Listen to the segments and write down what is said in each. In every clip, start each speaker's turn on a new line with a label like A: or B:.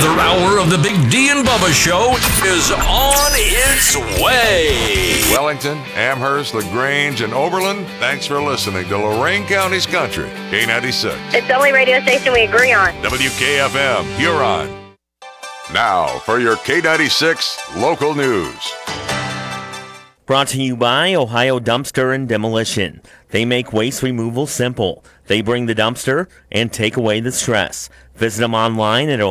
A: Another hour of the Big D and Bubba Show is on its way.
B: Wellington, Amherst, LaGrange, and Oberlin, thanks for listening to Lorain County's Country, K96.
C: It's the only radio station we agree on.
B: WKFM, Huron. Now for your K96 local news.
D: Brought to you by Ohio Dumpster and Demolition. They make waste removal simple. They bring the dumpster and take away the stress. Visit them online at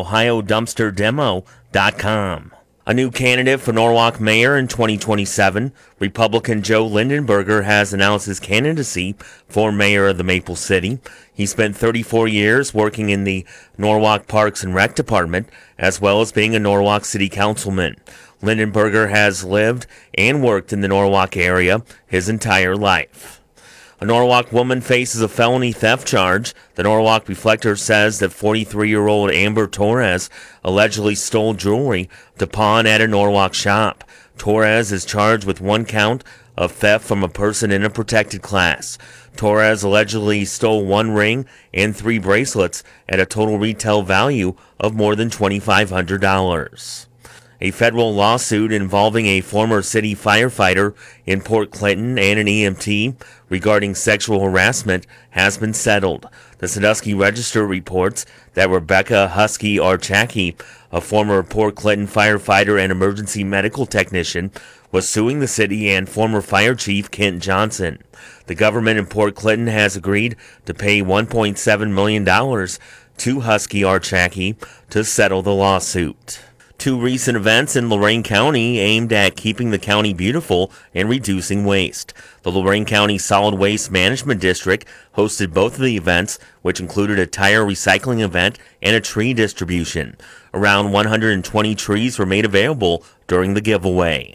D: ohiodumpsterdemo.com. A new candidate for Norwalk mayor in 2027, Republican Joe Lindenberger has announced his candidacy for mayor of the Maple City. He spent 34 years working in the Norwalk Parks and Rec Department, as well as being a Norwalk City Councilman. Lindenberger has lived and worked in the Norwalk area his entire life. A Norwalk woman faces a felony theft charge. The Norwalk Reflector says that 43-year-old Amber Torres allegedly stole jewelry to pawn at a Norwalk shop. Torres is charged with 1 count of theft from a person in a protected class. Torres allegedly stole 1 ring and 3 bracelets at a total retail value of more than $2,500. A federal lawsuit involving a former city firefighter in Port Clinton and an EMT regarding sexual harassment has been settled. The Sandusky Register reports that Rebecca Husky Archaki, a former Port Clinton firefighter and emergency medical technician, was suing the city and former fire chief Kent Johnson. The government in Port Clinton has agreed to pay $1.7 million to Husky Archaki to settle the lawsuit. 2 recent events in Lorain County aimed at keeping the county beautiful and reducing waste. The Lorain County Solid Waste Management District hosted both of the events, which included a tire recycling event and a tree distribution. Around 120 trees were made available during the giveaway.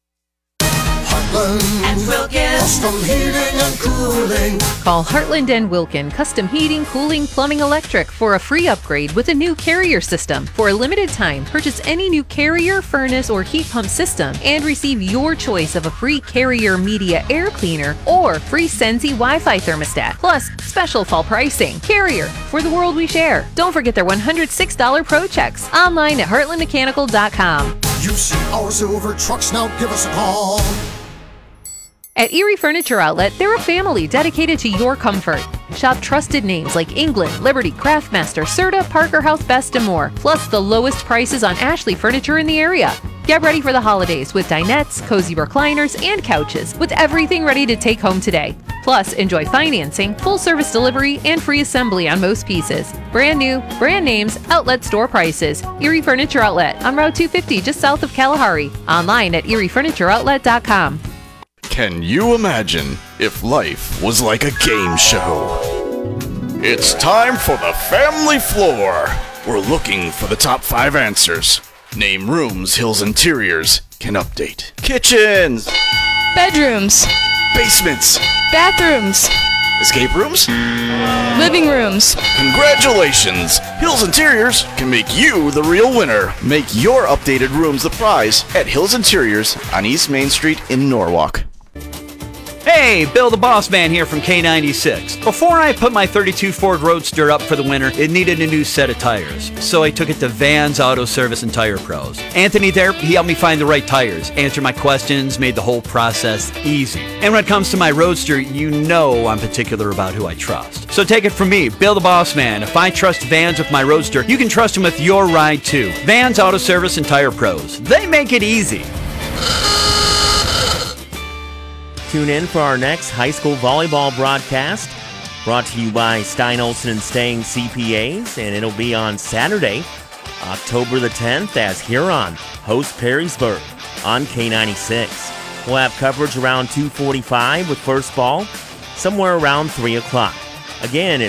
E: And Wilkin. Custom Heating and Cooling.
F: Call Heartland and Wilkin Custom Heating, Cooling, Plumbing, Electric for a free upgrade with a new Carrier system. For a limited time, purchase any new Carrier, furnace, or heat pump system and receive your choice of a free Carrier Media air cleaner or free Sensi Wi-Fi thermostat, plus special fall pricing. Carrier, for the world we share. Don't forget their $106 Pro Checks. Online at heartlandmechanical.com.
E: You see our silver trucks, now give us a call.
F: At Erie Furniture Outlet, they're a family dedicated to your comfort. Shop trusted names like England, Liberty, Craftmaster, Serta, Parker House, Best, and more, plus the lowest prices on Ashley furniture in the area. Get ready for the holidays with dinettes, cozy recliners, and couches, with everything ready to take home today. Plus, enjoy financing, full-service delivery, and free assembly on most pieces. Brand new, brand names, outlet store prices. Erie Furniture Outlet on Route 250 just south of Kalahari. Online at eriefurnitureoutlet.com.
G: Can you imagine if life was like a game show? It's time for the Family Floor. We're looking for the top 5 answers. Name rooms Hills Interiors can update. Kitchens.
H: Bedrooms.
G: Basements.
H: Bathrooms.
G: Escape rooms.
H: Living rooms.
G: Congratulations! Hills Interiors can make you the real winner. Make your updated rooms the prize at Hills Interiors on East Main Street in Norwalk.
I: Hey, Bill the Boss Man here from K96. Before I put my 32 Ford Roadster up for the winter, it needed a new set of tires. So I took it to Vans Auto Service and Tire Pros. Anthony there, he helped me find the right tires, answered my questions, made the whole process easy. And when it comes to my Roadster, you know I'm particular about who I trust. So take it from me, Bill the Boss Man. If I trust Vans with my Roadster, you can trust them with your ride too. Vans Auto Service and Tire Pros. They make it easy.
D: Tune in for our next high school volleyball broadcast, brought to you by Stein Olson and Staying CPAs, and it'll be on Saturday, October the 10th, as Huron hosts Perrysburg on K96. We'll have coverage around 2:45 with first ball, somewhere around 3 o'clock. Again,